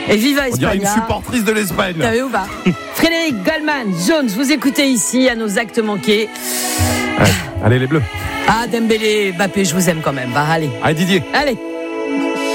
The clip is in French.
Et viva On dirait Espagne. une supportrice de l'Espagne. T'as vu ou pas? Frédéric Goldman, Jones, vous écoutez ici à nos actes manqués. Ouais. Allez les Bleus. Ah, Dembélé, Mbappé, je vous aime quand même. Allez. Allez Didier. Allez.